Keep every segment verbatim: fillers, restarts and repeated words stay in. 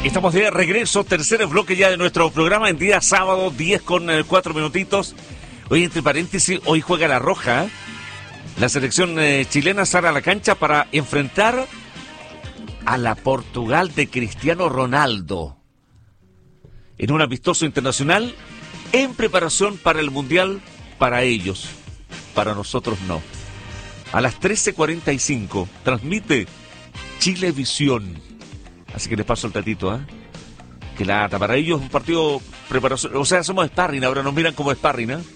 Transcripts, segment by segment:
Estamos de regreso, tercer bloque ya de nuestro programa en día sábado, diez con cuatro minutitos. Hoy, entre paréntesis, hoy juega la Roja. ¿eh? La selección eh, chilena sale a la cancha para enfrentar a la Portugal de Cristiano Ronaldo en un amistoso internacional en preparación para el Mundial para ellos, para nosotros no. A las trece cuarenta y cinco transmite Chilevisión. Así que les paso el tatito, ¿eh? Que lata, para ellos un partido preparación, o sea, somos sparring, ahora nos miran como sparring, ¿eh?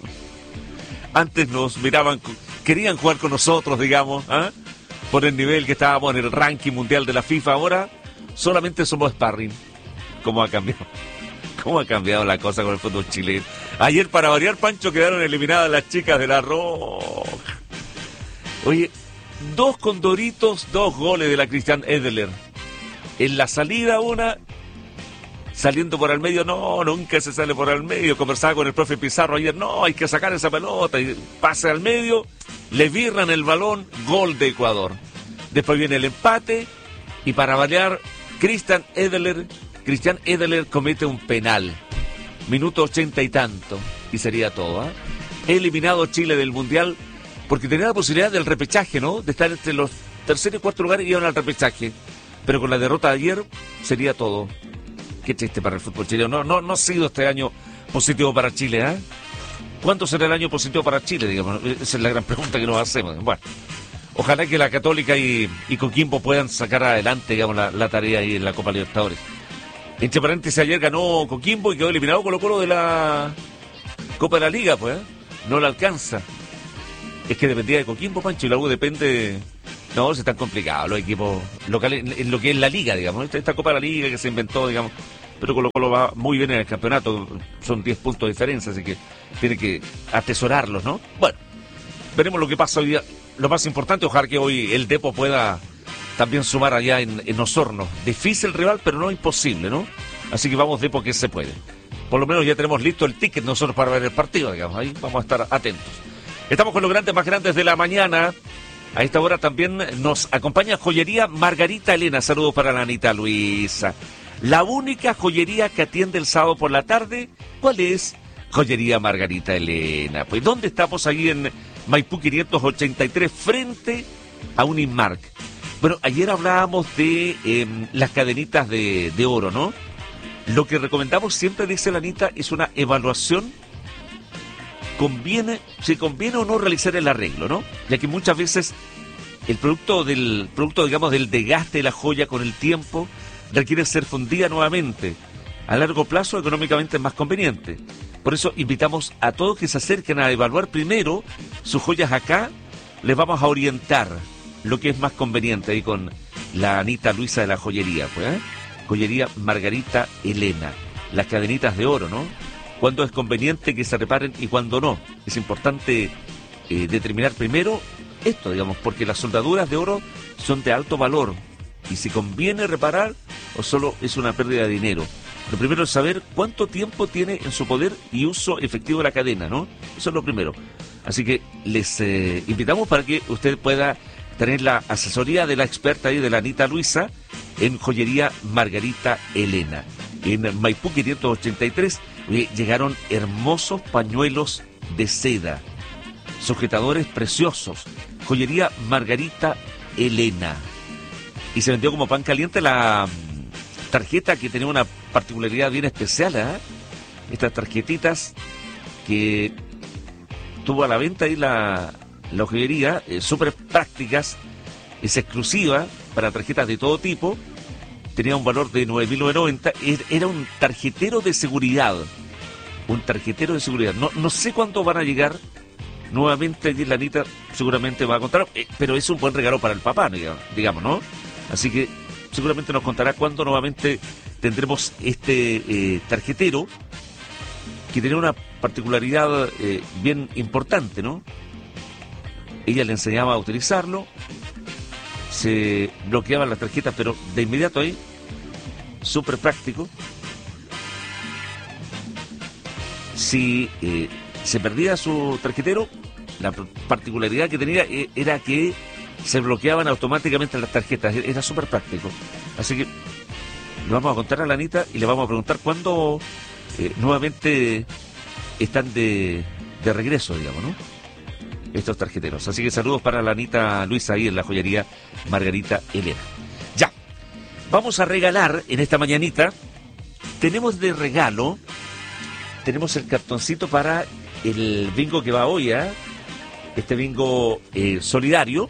Antes nos miraban, querían jugar con nosotros, digamos, ¿eh? Por el nivel que estábamos en el ranking mundial de la FIFA, ahora solamente somos sparring. ¿Cómo ha cambiado? ¿Cómo ha cambiado la cosa con el fútbol chileno? Ayer, para variar, Pancho, quedaron eliminadas las chicas de la Roja. Oye, dos condoritos, dos goles de la Christian Edler. En la salida una, saliendo por el medio, no, nunca se sale por el medio. Conversaba con el profe Pizarro ayer, no, hay que sacar esa pelota. Y pase al medio, le birran el balón, gol de Ecuador. Después viene el empate y para variar, Christian Edler, Christian Edler comete un penal. Minuto ochenta y tanto, y sería todo, ¿eh? Eliminado Chile del Mundial, porque tenía la posibilidad del repechaje, ¿no? De estar entre los tercer y cuarto lugares y iban al repechaje. Pero con la derrota de ayer sería todo. Qué triste para el fútbol chileno. No, no, no ha sido este año positivo para Chile, ¿eh? ¿Cuánto será el año positivo para Chile, digamos? Esa es la gran pregunta que nos hacemos. Bueno, ojalá que la Católica y, y Coquimbo puedan sacar adelante, digamos, la, la tarea ahí en la Copa Libertadores. Entre paréntesis, ayer ganó Coquimbo y quedó eliminado Colo-Colo de la Copa de la Liga, pues, ¿eh? No la alcanza. Es que dependía de Coquimbo, Pancho, y luego depende... No, se están complicados los equipos locales en, en lo que es la liga, digamos. Esta, esta Copa de la Liga que se inventó, digamos. Pero Colo-Colo va muy bien en el campeonato. Son diez puntos de diferencia, así que tiene que atesorarlos, ¿no? Bueno, veremos lo que pasa hoy día. Lo más importante, ojalá que hoy el Depo pueda también sumar allá en, en Osorno. Difícil rival, pero no imposible, ¿no? Así que vamos, Depo, que se puede. Por lo menos ya tenemos listo el ticket nosotros para ver el partido, digamos. Ahí vamos a estar atentos. Estamos con los grandes más grandes de la mañana. A esta hora también nos acompaña Joyería Margarita Elena. Saludos para la Anita Luisa. La única joyería que atiende el sábado por la tarde, ¿cuál es? Joyería Margarita Elena. Pues, ¿dónde estamos? Ahí en Maipú quinientos ochenta y tres, frente a Unimark. Bueno, ayer hablábamos de eh, las cadenitas de, de oro, ¿no? Lo que recomendamos siempre, dice la Anita, es una evaluación. Conviene, si conviene o no realizar el arreglo, ¿no? Ya que muchas veces el producto del producto, digamos, del desgaste de la joya con el tiempo requiere ser fundida nuevamente. A largo plazo, económicamente es más conveniente. Por eso invitamos a todos que se acerquen a evaluar primero sus joyas acá. Les vamos a orientar lo que es más conveniente ahí con la Anita Luisa de la joyería, pues, ¿eh? Joyería Margarita Elena. Las cadenitas de oro, ¿no? Cuándo es conveniente que se reparen y cuándo no. Es importante eh, determinar primero esto, digamos, porque las soldaduras de oro son de alto valor. Y si conviene reparar o solo es una pérdida de dinero. Lo primero es saber cuánto tiempo tiene en su poder y uso efectivo la cadena, ¿no? Eso es lo primero. Así que les eh, invitamos para que usted pueda tener la asesoría de la experta ahí, de la Anita Luisa, en Joyería Margarita Elena. En Maipú quinientos ochenta y tres llegaron hermosos pañuelos de seda, sujetadores preciosos. Joyería Margarita Elena. Y se vendió como pan caliente la tarjeta que tenía una particularidad bien especial, ¿eh? Estas tarjetitas que tuvo a la venta ahí la, la joyería, eh, súper prácticas, es exclusiva para tarjetas de todo tipo. Tenía un valor de nueve mil novecientos noventa. Era un tarjetero de seguridad. Un tarjetero de seguridad. No, no sé cuándo van a llegar. Nuevamente, la Anita seguramente va a contar. Eh, pero es un buen regalo para el papá, digamos, ¿no? Así que seguramente nos contará cuándo nuevamente tendremos este eh, tarjetero, que tenía una particularidad eh, bien importante, ¿no? Ella le enseñaba a utilizarlo. Se bloqueaban las tarjetas, pero de inmediato ahí, súper práctico. Si eh, se perdía su tarjetero, la particularidad que tenía eh, era que se bloqueaban automáticamente las tarjetas. Era súper práctico. Así que le vamos a contar a la Anita y le vamos a preguntar cuándo eh, nuevamente están de, de regreso, digamos, ¿no? Estos tarjeteros. Así que saludos para la Anita Luisa ahí en la joyería Margarita Elena. Ya, vamos a regalar en esta mañanita. Tenemos de regalo, tenemos el cartoncito para el bingo que va hoy, ¿eh? Este bingo eh, solidario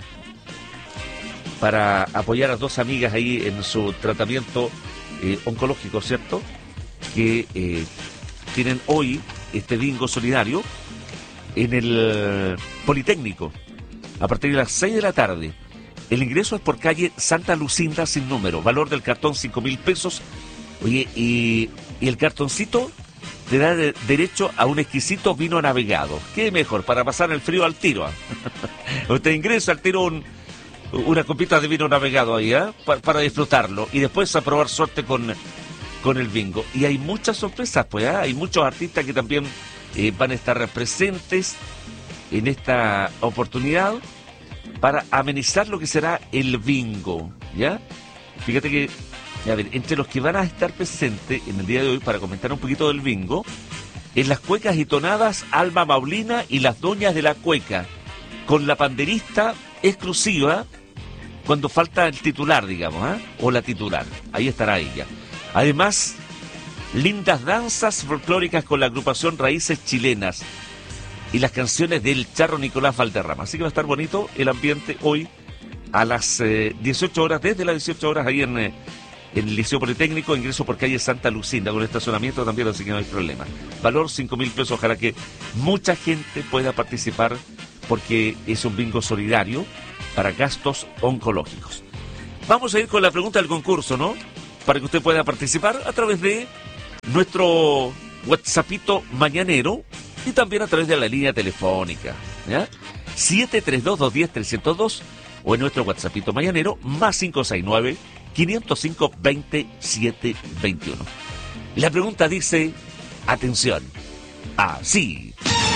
para apoyar a dos amigas ahí en su tratamiento eh, oncológico, ¿cierto? Que eh, tienen hoy este bingo solidario en el Politécnico a partir de las seis de la tarde. El ingreso es por calle Santa Lucinda sin número, valor del cartón cinco mil pesos. Oye, y, y el cartoncito te da de, derecho a un exquisito vino navegado. ¿Qué mejor? Para pasar el frío al tiro. ¿eh? Usted ingresa al tiro un, una copita de vino navegado ahí, ¿eh? para, para disfrutarlo. Y después a probar suerte con, con el bingo. Y hay muchas sorpresas, pues, ¿eh? Hay muchos artistas que también eh, van a estar presentes en esta oportunidad para amenizar lo que será el bingo, ¿ya? Fíjate que, a ver, entre los que van a estar presentes en el día de hoy para comentar un poquito del bingo, en las cuecas y tonadas Alma Maulina y las doñas de la cueca, con la panderista exclusiva cuando falta el titular, digamos, ¿eh? O la titular, ahí estará ella. Además, lindas danzas folclóricas con la agrupación Raíces Chilenas y las canciones del Charro Nicolás Valderrama. Así que va a estar bonito el ambiente hoy a las eh, dieciocho horas, desde las dieciocho horas ahí en, eh, en el Liceo Politécnico, ingreso por calle Santa Lucinda, con estacionamiento también, así que no hay problema. Valor cinco mil pesos, ojalá que mucha gente pueda participar porque es un bingo solidario para gastos oncológicos. Vamos a ir con la pregunta del concurso, ¿no? Para que usted pueda participar a través de nuestro WhatsAppito mañanero y también a través de la línea telefónica, ¿ya? siete tres dos, dos uno cero, tres cero dos o en nuestro WhatsAppito mañanero más cinco seis nueve, quinientos cinco, veintisiete veintiuno. La pregunta dice, atención, así.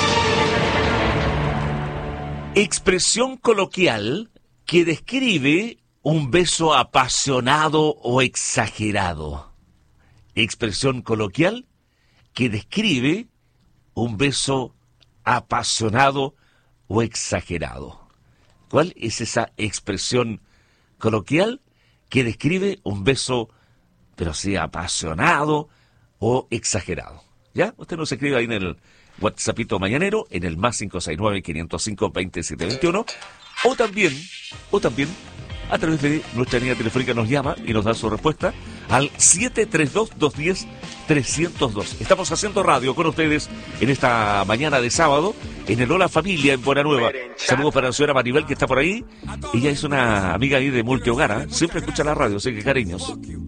Expresión coloquial que describe un beso apasionado o exagerado. Expresión coloquial que describe un beso apasionado o exagerado. ¿Cuál es esa expresión coloquial que describe un beso, pero sí, apasionado o exagerado? ¿Ya? Usted nos escribe ahí en el WhatsAppito mañanero, en el más cinco seis nueve, quinientos cinco, veintisiete veintiuno, o también, o también, a través de nuestra línea telefónica nos llama y nos da su respuesta al siete tres dos, dos uno cero, tres cero dos. Estamos haciendo radio con ustedes en esta mañana de sábado en el Hola Familia en Buenanueva. Saludos para la señora Maribel que está por ahí. Ella es una amiga ahí de Multihogar, ¿eh? Siempre escucha la radio, así que cariños.